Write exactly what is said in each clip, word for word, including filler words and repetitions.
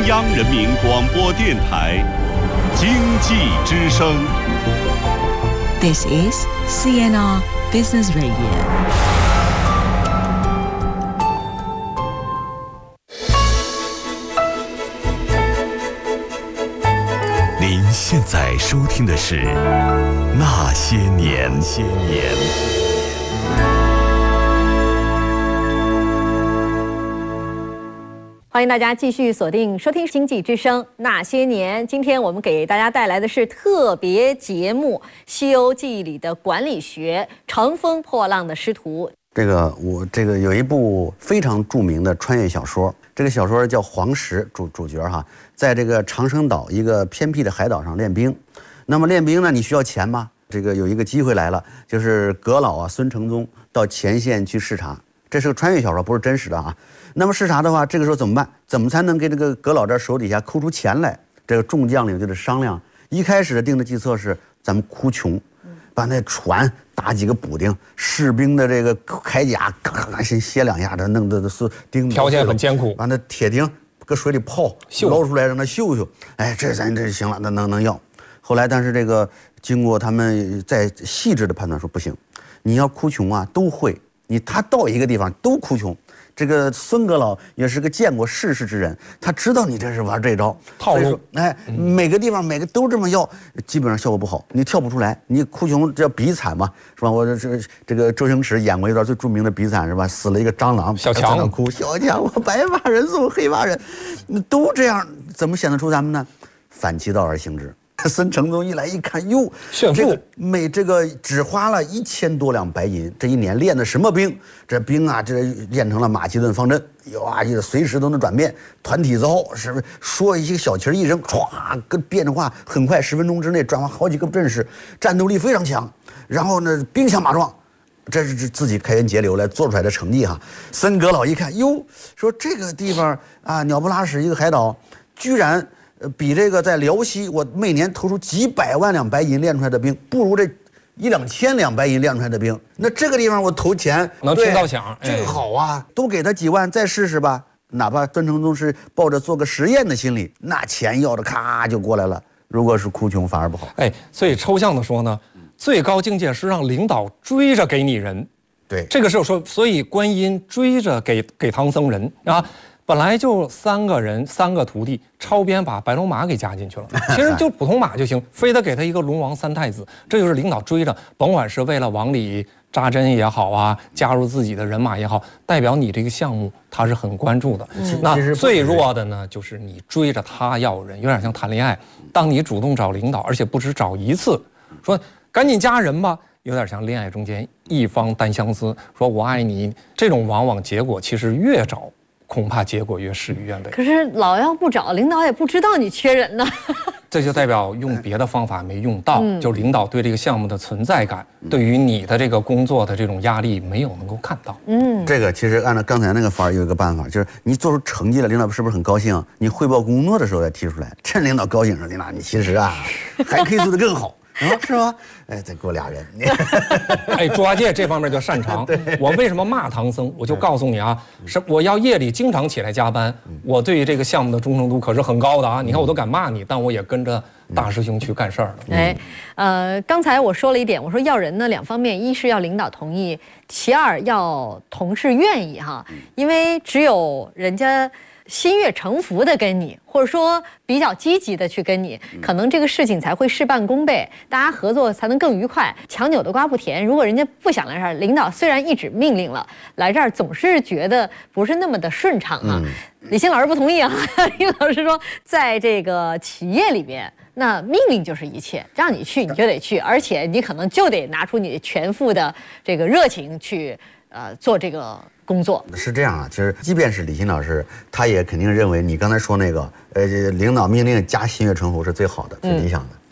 央人民广播电台经济之声。 This is C N R Business Radio。 您现在收听的是《那些年》。些年， 欢迎大家继续锁定收听《经济之声》那些年。今天我们给大家带来的是特别节目《西游记》里的管理学，乘风破浪的师徒。 这个我这个有一部非常著名的穿越小说，这个小说叫黄石，主主角哈，在这个长生岛一个偏僻的海岛上练兵。那么练兵呢，你需要钱吗？这个有一个机会来了，就是阁老啊孙承宗到前线去视察，这是个穿越小说，不是真实的啊。那么视察的话，这个时候怎么办？怎么才能给这个阁老这手底下抠出钱来？这个众将领就得商量。一开始定的计策是，咱们哭穷，把那船打几个补丁，士兵的这个铠甲咔咔先歇两下，这弄的是钉子， 条件很艰苦， 把那铁钉搁水里泡，捞出来让它锈锈。哎，这咱这行了，那能能要。后来，但是这个经过他们在细致的判断说不行，你要哭穷啊，都会。你他到一个地方都哭穷。这个孙阁老也是个见过世事之人，他知道你这是玩这招套路。 哎，每个地方每个都这么要，基本上效果不好，你跳不出来。你哭穷叫比惨嘛，是吧？我这这这个周星驰演过一段最著名的比惨，是吧？死了一个蟑螂， 小强哭，小强我白发人送黑发人，都这样，怎么显得出咱们呢？反其道而行之。孙承宗一来一看，哟， 炫富， 这个每这个只花了一千多两白银，这一年练的什么兵？这兵啊，这练成了马其顿方阵，哟啊，随时都能转变，团体之后是不是说一些小旗一扔，歘，跟变着话，很快十分钟之内转换好几个阵势，战斗力非常强。然后呢，兵强马壮，这是自己开源节流来做出来的成绩哈。孙阁老一看，哟，说这个地方啊，鸟不拉屎一个海岛，居然。比这个在辽西，我每年投出几百万两白银练出来的兵，不如这一两千两白银练出来的兵。那这个地方我投钱能听到响， 这个好啊，都给他几万再试试吧。哪怕孙承宗是抱着做个实验的心理，那钱要的咔就过来了。如果是哭穷反而不好。 哎，所以抽象的说呢，最高境界是让领导追着给你人。 对， 这个时候说，所以观音追着给给唐僧人啊。本来就三个人，三个徒弟，超编把白龙马给加进去了。其实就普通马就行，非得给他一个龙王三太子，这就是领导追着，甭管是为了往里扎针也好啊，加入自己的人马也好，代表你这个项目他是很关注的。嗯、那最弱的呢，就是你追着他要人，有点像谈恋爱。当你主动找领导，而且不止找一次，说赶紧加人吧。有点像恋爱中间一方单相思，说我爱你，这种往往结果其实越找。恐怕结果越事与愿违。 可是老要不找，领导也不知道你缺人呢。 这就代表用别的方法没用到，嗯、就领导对这个项目的存在感，嗯、对于你的这个工作的这种压力没有能够看到。 嗯，这个其实按照刚才那个法儿有一个办法，就是你做出成绩了，领导是不是很高兴？你汇报工作的时候再提出来，趁领导高兴时，领导你其实啊还可以做得更好。啊，是吗？哎，再给我俩人。 哎，猪八戒这方面就擅长。我为什么骂唐僧？我就告诉你啊，是我要夜里经常起来加班，我对于这个项目的忠诚度可是很高的啊。你看我都敢骂你，但我也跟着大师兄去干事儿了。 哎，呃，刚才我说了一点，我说要人呢，两方面，一是要领导同意，其二要同事愿意哈，因为只有人家。心悦诚服的跟你，或者说比较积极的去跟你，可能这个事情才会事半功倍，大家合作才能更愉快。强扭的瓜不甜，如果人家不想来这儿，领导虽然一纸命令了，来这儿总是觉得不是那么的顺畅啊。嗯、李欣老师不同意啊，李老师说，在这个企业里边，那命令就是一切，让你去你就得去，而且你可能就得拿出你全副的这个热情去呃做这个。工作是这样啊，其实即便是李欣老师，他也肯定认为你刚才说那个，呃，领导命令加心悦诚服是最好的、最理想的。嗯、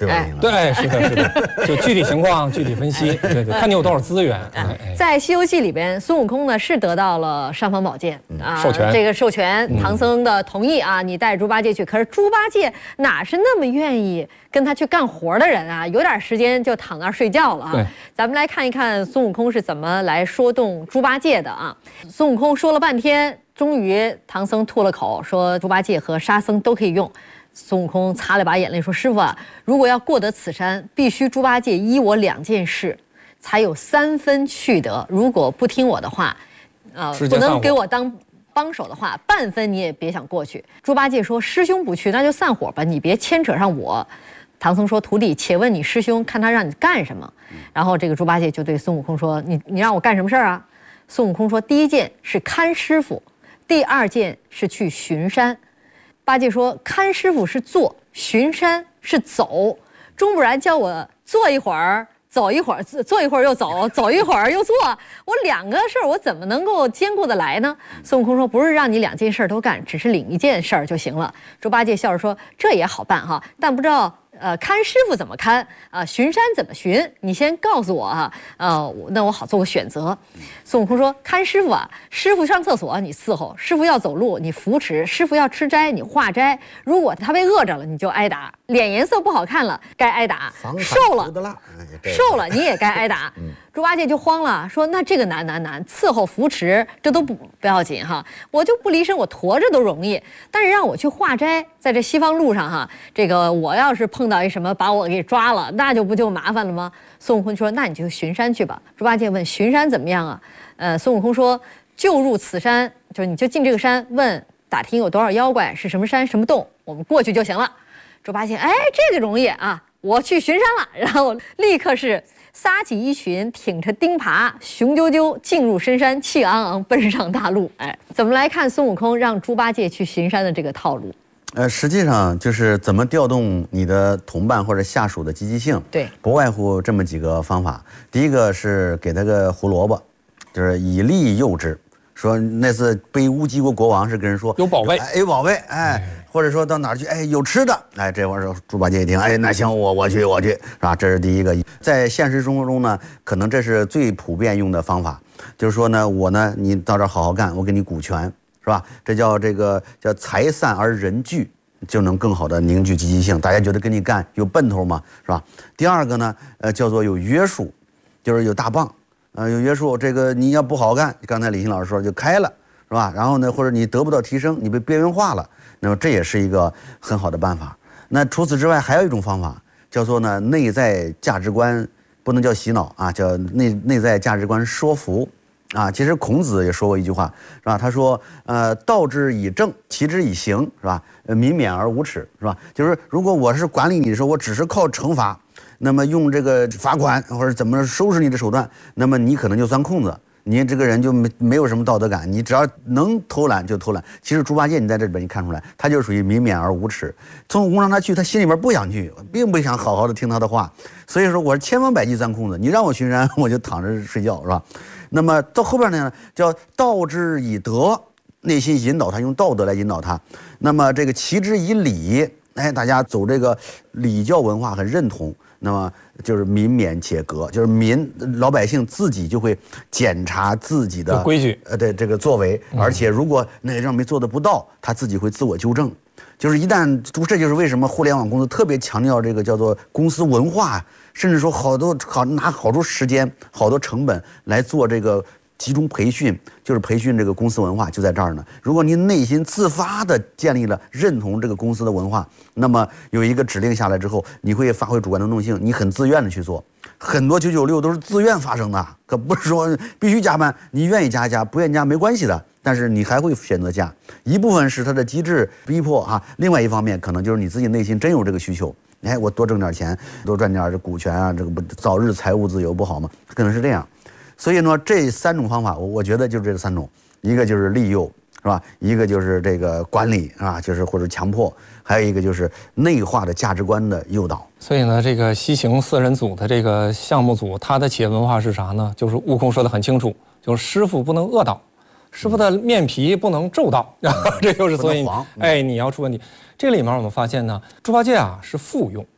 对吧？ 哎对，是的，是的，就具体情况具体分析，对对，看你有多少资源。哎哎在《西游记》里边，孙悟空呢是得到了尚方宝剑啊， 授权这个授权，唐僧的同意啊，你带猪八戒去。可是猪八戒哪是那么愿意跟他去干活的人啊？有点时间就躺那儿睡觉了啊。 对， 咱们来看一看孙悟空是怎么来说动猪八戒的啊。孙悟空说了半天，终于唐僧吐了口，说猪八戒和沙僧都可以用。孙悟空擦了把眼泪说：“师傅啊，如果要过得此山，必须猪八戒依我两件事，才有三分去得。如果不听我的话，呃，不能给我当帮手的话，半分你也别想过去。”猪八戒说：“师兄不去，那就散伙吧，你别牵扯上我。”唐僧说：“徒弟，且问你师兄，看他让你干什么。”然后这个猪八戒就对孙悟空说：“你你让我干什么事儿啊？”孙悟空说：“第一件是看师傅，第二件是去巡山。”八戒说：“看师傅是坐，巡山是走，钟不然叫我坐一会儿，走一会儿，坐一会儿又走，走一会儿又坐，我两个事儿我怎么能够兼顾得来呢？”孙悟空说：“不是让你两件事都干，只是领一件事儿就行了。”猪八戒笑着说：“这也好办哈，但不知道。”呃，看师傅怎么看啊？巡山怎么巡？你先告诉我啊，呃，那我好做个选择。孙悟空说：“看师傅啊，师傅上厕所你伺候，师傅要走路你扶持，师傅要吃斋你化斋。如果他被饿着了，你就挨打；脸颜色不好看了，该挨打；瘦了，瘦了你也该挨打。”猪八戒就慌了，说：“那这个难难难，伺候扶持这都不不要紧哈，我就不离身，我驮着都容易。但是让我去化斋，在这西方路上哈，这个我要是碰到一什么把我给抓了，那就不就麻烦了吗？”孙悟空说：“那你就巡山去吧。”猪八戒问：“巡山怎么样啊？”呃，孙悟空说：“就入此山，就是你就进这个山，问打听有多少妖怪，是什么山什么洞，我们过去就行了。”猪八戒：“哎，这个容易啊，我去巡山了。”然后立刻是撒起衣裙，挺着钉耙，雄赳赳进入深山，气昂昂奔上大路。哎，怎么来看孙悟空让猪八戒去巡山的这个套路？ 呃，实际上就是怎么调动你的同伴或者下属的积极性。 对， 不外乎这么几个方法。第一个是给他个胡萝卜，就是以利诱之。说那次背乌鸡国国王是跟人说有宝贝， 哎，有宝贝，哎，或者说到哪儿去，哎，有吃的，哎，这会儿猪八戒一听，哎，那行，我我去，我去，是吧？这是第一个。在现实生活中呢，可能这是最普遍用的方法，就是说呢，我呢，你到这儿好好干，我给你股权，是吧？这叫这个叫财散而人聚，就能更好的凝聚积极性，大家觉得跟你干有奔头嘛，是吧？第二个呢，呃，叫做有约束，就是有大棒。呃，有约束，这个你要不好好干，刚才李欣老师说就开了，是吧？然后呢，或者你得不到提升，你被边缘化了，那么这也是一个很好的办法。那除此之外，还有一种方法，叫做呢内在价值观，不能叫洗脑啊，叫内内在价值观说服啊。其实孔子也说过一句话，是吧？他说，呃，道之以政，齐之以刑，是吧？呃，民免而无耻，是吧？就是如果我是管理你的时候，我只是靠惩罚。那么用这个罚款或者怎么收拾你的手段，那么你可能就钻空子，你这个人就没没有什么道德感，你只要能偷懒就偷懒。其实猪八戒你在这里边你看出来，他就属于民免而无耻。孙悟空让他去，他心里边不想去，并不想好好的听他的话，所以说我是千方百计钻空子，你让我巡山我就躺着睡觉，是吧？那么到后边呢，叫道之以德，内心引导他，用道德来引导他。那么这个齐之以礼，哎，大家走这个礼教文化很认同。那么就是民免且革，就是民老百姓自己就会检查自己的规矩， 呃，对这个作为，而且如果哪个地方没做的不到，他自己会自我纠正。就是一旦，这就是为什么互联网公司特别强调这个叫做公司文化，甚至说好多好拿好多时间、好多成本来做这个集中培训，就是培训这个公司文化就在这儿呢。如果您内心自发的建立了认同这个公司的文化，那么有一个指令下来之后，你会发挥主观能动性，你很自愿的去做。很多九九六都是自愿发生的，可不是说必须加班，你愿意加加，不愿意加没关系的，但是你还会选择加。一部分是它的机制逼迫啊，另外一方面可能就是你自己内心真有这个需求。哎，我多挣点钱，多赚点这股权啊，这个不早日财务自由不好吗？可能是这样。所以呢，这三种方法，我我觉得就是这三种，一个就是利诱，是吧？一个就是这个管理啊，就是或者强迫，还有一个就是内化的价值观的诱导。 所以呢，这个西行四人组的这个项目组，它的企业文化是啥呢？就是悟空说的很清楚，就是师傅不能恶道，师傅的面皮不能皱到，然后这就是所以，哎，你要出问题。这里面我们发现呢，猪八戒啊是附庸。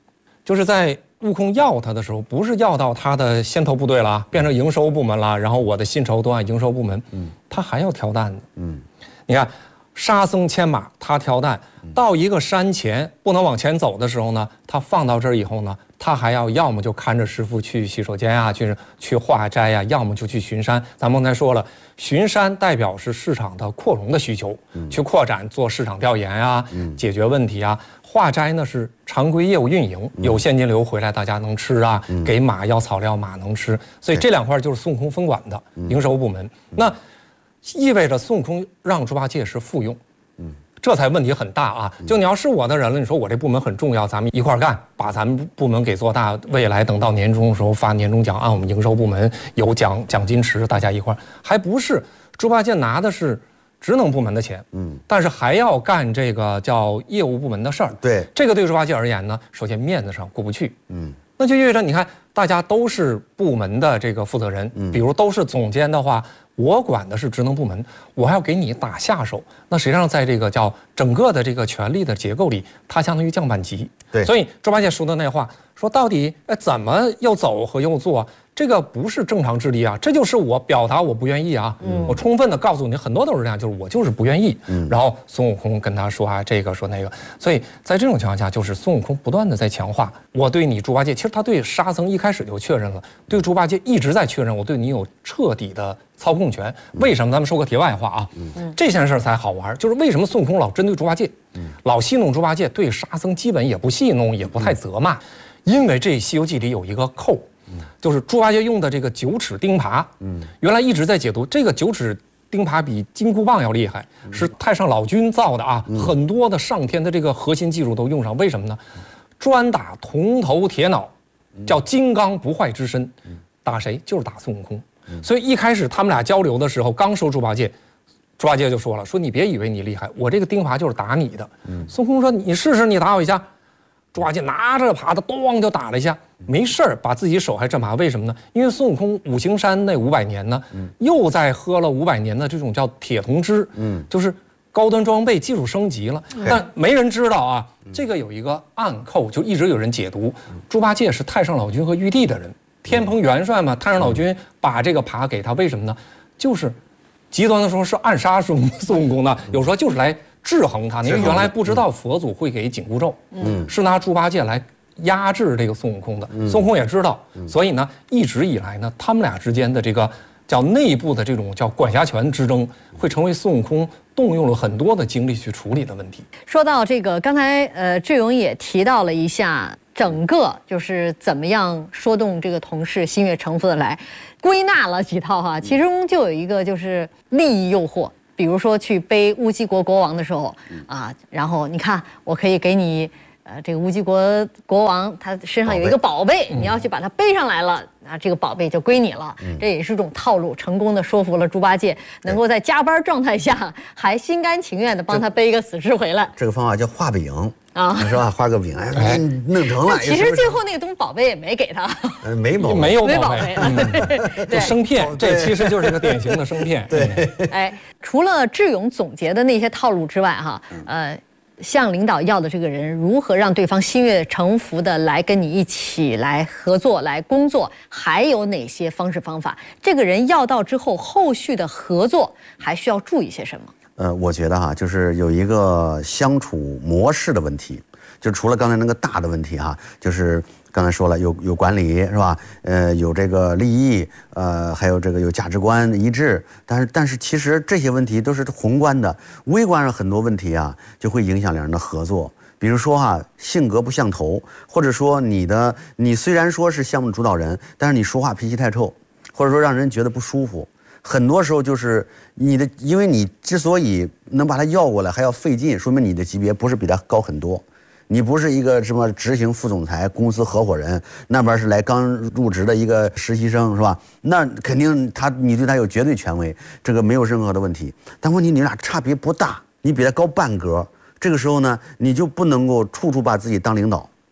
就是在悟空要他的时候，不是要到他的先头部队了，变成营收部门了，然后我的薪酬都按营收部门，嗯，他还要挑担子，嗯，你看。沙僧牵马，他挑担，到一个山前不能往前走的时候呢，他放到这儿以后呢，他还要要么就看着师傅去洗手间啊，去去化斋呀、啊，要么就去巡山。咱们刚才说了，巡山代表是市场的扩容的需求，嗯、去扩展做市场调研啊，嗯、解决问题啊。化斋呢是常规业务运营，有现金流回来大家能吃啊，嗯、给马要草料马能吃，所以这两块就是孙悟空分管的营收部门。嗯、那意味着孙悟空让猪八戒是复用，嗯，这才问题很大啊！就你要是我的人了，你说我这部门很重要，咱们一块干，把咱们部门给做大，未来等到年终的时候发年终奖，按我们营收部门有奖奖金池，大家一块，还不是猪八戒拿的是职能部门的钱，嗯，但是还要干这个叫业务部门的事儿， 对， 这个对猪八戒而言呢，首先面子上过不去，嗯，那就意味着你看大家都是部门的这个负责人，比如都是总监的话。我管的是职能部门，我还要给你打下手，那实际上在这个叫整个的这个权力的结构里，它相当于降半级。 对， 所以猪八戒说的那话，说到底，哎，怎么又走和又做，这个不是正常之力啊，这就是我表达我不愿意啊，嗯、我充分的告诉你，很多都是这样，就是我就是不愿意。嗯、然后孙悟空跟他说啊，这个说那个，所以在这种情况下，就是孙悟空不断的在强化我对你猪八戒，其实他对沙僧一开始就确认了，对猪八戒一直在确认我对你有彻底的操控权。为什么？咱们说个题外话啊，嗯、这件事才好玩，就是为什么孙悟空老针对猪八戒，嗯、老戏弄猪八戒，对沙僧基本也不戏弄，也不太责骂，因为这《西游记》里有一个扣。就是猪八戒用的这个九齿钉耙，嗯，原来一直在解读这个九齿钉耙比金箍棒要厉害，是太上老君造的啊，嗯、很多的上天的这个核心技术都用上。为什么呢？专打铜头铁脑，叫金刚不坏之身，打谁？就是打孙悟空。所以一开始他们俩交流的时候，刚收猪八戒，猪八戒就说了，说你别以为你厉害，我这个钉耙就是打你的。嗯、孙悟空说你试试，你打我一下。猪八戒拿着耙子，咚就打了一下，没事儿，把自己手还震麻。为什么呢？因为孙悟空五行山那五百年呢，嗯、又在喝了五百年的这种叫铁铜汁，嗯，就是高端装备技术升级了。嗯、但没人知道啊，嗯、这个有一个暗扣，就一直有人解读，嗯、猪八戒是太上老君和玉帝的人，天蓬元帅嘛，太上老君把这个耙给他，为什么呢？就是极端的说是暗杀孙孙悟空的，有时候就是来。制衡他，因为原来不知道佛祖会给紧箍咒，嗯，是拿猪八戒来压制这个孙悟空的。嗯、孙悟空也知道，嗯、所以呢，一直以来呢，他们俩之间的这个叫内部的这种叫管辖权之争，会成为孙悟空动用了很多的精力去处理的问题。 说到这个，刚才呃志勇也提到了一下，整个就是怎么样说动这个同事心悦诚服的来，归纳了几套哈，其中就有一个就是利益诱惑。比如说去背乌鸡国国王的时候，啊，然后你看，我可以给你，呃，这个乌鸡国国王他身上有一个宝贝，你要去把它背上来了，那这个宝贝就归你了。嗯、这也是一种套路，成功的说服了猪八戒，能够在加班状态下还心甘情愿的帮他背一个死尸回来。 这个方法叫画饼啊，是吧？画个饼，哎，弄成了。 其实最后那个东宝贝也没给他， 呃，没宝贝， 没有宝贝， 对，就生骗，这其实就是个典型的生骗。 对， 哎，除了智勇总结的那些套路之外，哈，呃，向领导要的这个人如何让对方心悦诚服的来跟你一起来合作、来工作，还有哪些方式方法？这个人要到之后，后续的合作还需要注意些什么？ 呃，我觉得哈，就是有一个相处模式的问题，就除了刚才那个大的问题哈，就是刚才说了有有管理是吧？呃，有这个利益，呃，还有这个有价值观一致，但是但是其实这些问题都是宏观的，微观上很多问题啊，就会影响两人的合作。比如说哈，性格不像头，或者说你的你虽然说是项目主导人，但是你说话脾气太臭，或者说让人觉得不舒服。很多时候就是你的，因为你之所以能把他要过来还要费劲，说明你的级别不是比他高很多，你不是一个什么执行副总裁、公司合伙人，那边是来刚入职的一个实习生，是吧？那肯定他你对他有绝对权威，这个没有任何的问题。但问题你俩差别不大，你比他高半格，这个时候呢，你就不能够处处把自己当领导。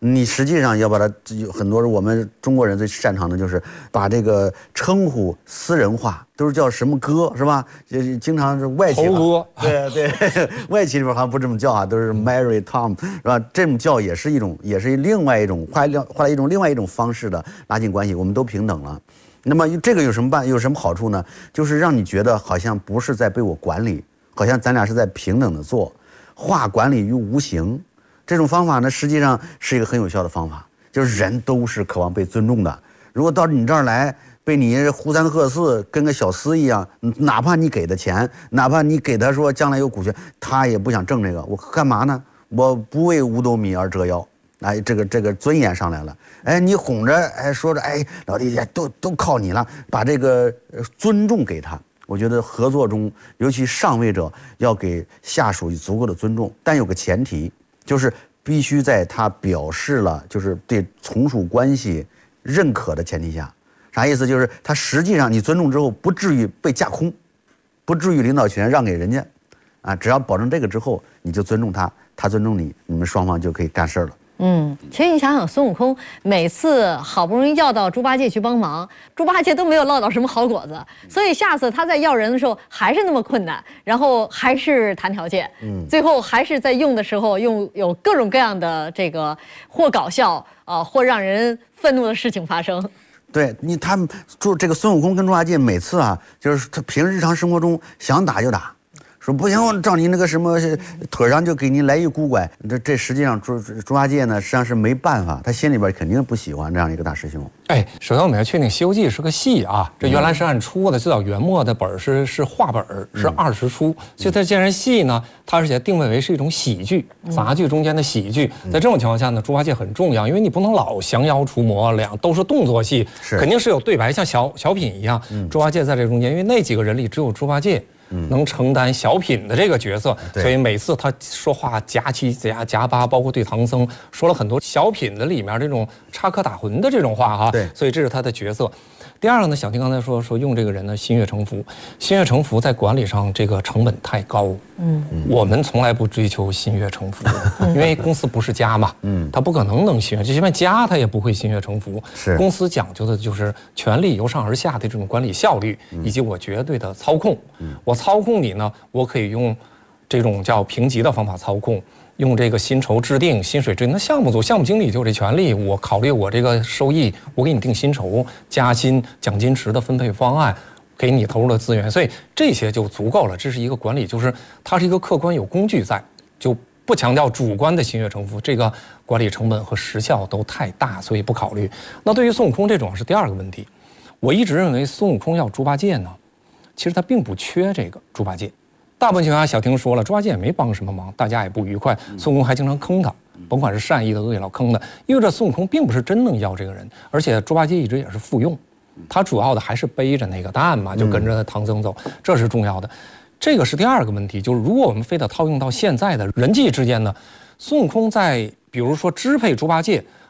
你实际上要把它，有很多我们中国人最擅长的就是把这个称呼私人化，都是叫什么哥是吧？也经常是外企头哥， 对对，外企里边好像不这么叫啊，都是 Mary Tom 是吧？这么叫也是一种，也是另外一种换另换了一种另外一种方式的拉近关系，我们都平等了。那么这个有什么办？有什么好处呢？就是让你觉得好像不是在被我管理，好像咱俩是在平等的做，化管理于无形。这种方法呢，实际上是一个很有效的方法，就是人都是渴望被尊重的。如果到你这儿来，被你呼三喝四，跟个小厮一样，哪怕你给的钱，哪怕你给他说将来有股权，他也不想挣这个。我干嘛呢？我不为五斗米而折腰。哎，这个这个尊严上来了。哎，你哄着，哎，说着，哎，老弟都都靠你了，把这个尊重给他。我觉得合作中，尤其上位者要给下属足够的尊重，但有个前提。就是必须在他表示了就是对从属关系认可的前提下，啥意思？就是他实际上你尊重之后，不至于被架空，不至于领导权让给人家，啊，只要保证这个之后，你就尊重他，他尊重你，你们双方就可以干事了。 嗯，其实你想想，孙悟空每次好不容易要到猪八戒去帮忙，猪八戒都没有落到什么好果子，所以下次他在要人的时候还是那么困难，然后还是谈条件，嗯，最后还是在用的时候用有各种各样的这个或搞笑啊、呃，或让人愤怒的事情发生。 对你，他们就这个孙悟空跟猪八戒每次啊，就是他平时日常生活中想打就打。说不行，我照你那个什么腿上就给您来一箍拐，这这实际上猪猪八戒呢，实际上是没办法，他心里边肯定不喜欢这样一个大师兄。 哎，首先我们要确定《西游记》是个戏啊，这原来是按出的，最早元末的本是是话本，是二十出，所以它既然戏呢，它而且定位为是一种喜剧，杂剧中间的喜剧。在这种情况下呢，猪八戒很重要，因为你不能老降妖除魔，两都是动作戏，肯定是有对白，像小小品一样。猪八戒在这中间，因为那几个人里只有猪八戒。能承担小品的这个角色，所以每次他说话夹七夹夹八，包括对唐僧说了很多小品的里面这种插科打诨的这种话哈。 对， 所以这是他的角色。第二个呢，小丁刚才说说用这个人呢心悦诚服，心悦诚服在管理上这个成本太高。嗯，我们从来不追求心悦诚服，因为公司不是家嘛，嗯，他不可能能心悦，就算家他也不会心悦诚服。 是， 公司讲究的就是权力由上而下的这种管理效率，以及我绝对的操控。嗯，我操控你呢，我可以用这种叫评级的方法操控。用这个薪酬制定、薪水制定，那项目组、项目经理就有这权利，我考虑我这个收益，我给你定薪酬、加薪、奖金池的分配方案，给你投入的资源，所以这些就足够了。这是一个管理，就是它是一个客观有工具在，就不强调主观的心悦诚服，这个管理成本和时效都太大，所以不考虑。那对于孙悟空这种是第二个问题，我一直认为孙悟空要猪八戒呢，其实他并不缺这个猪八戒。大部分情况下，小婷说了，猪八戒也没帮什么忙，大家也不愉快。孙悟空还经常坑他，甭管是善意的、恶意老坑的，意味着孙悟空并不是真能要这个人，而且猪八戒一直也是附用，他主要的还是背着那个蛋嘛，就跟着唐僧走，这是重要的。这个是第二个问题，就是如果我们非得套用到现在的人际之间呢，孙悟空在比如说支配猪八戒，